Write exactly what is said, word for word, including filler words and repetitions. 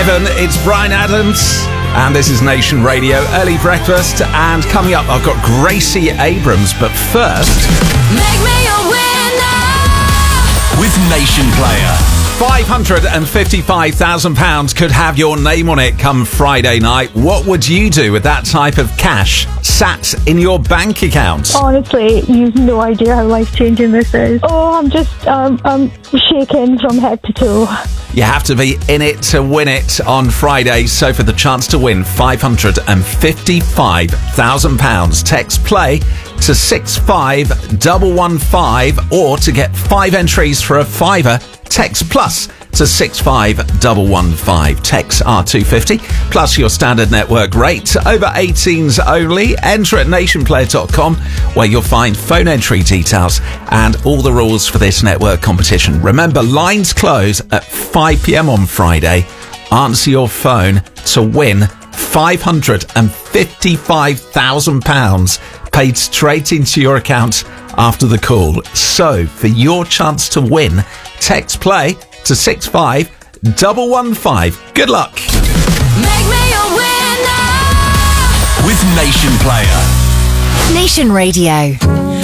seven, it's Bryan Adams, and this is Nation Radio Early Breakfast. And coming up, I've got Gracie Abrams, but first, Make me a winner with Nation Player. five hundred fifty-five thousand pounds could have your name on it come Friday night. What would you do with that type of cash sat in your bank account? Honestly, you've no idea how life-changing this is. Oh, I'm just, um, I'm shaking from head to toe. You have to be in it to win it on Friday. So for the chance to win five hundred fifty-five thousand pounds, text play to six five one one five, or to get five entries for a fiver, text plus to six five one one five. Texts are two fifty plus your standard network rate. Over eighteens only. Enter at nation player dot com, where you'll find phone entry details and all the rules for this network competition. Remember, lines close at five p.m. on Friday. Answer your phone to win five hundred fifty-five thousand pounds paid straight into your account after the call. So, for your chance to win, text play to six five one one five. Good luck. Make me a winner with Nation Player. Nation Radio.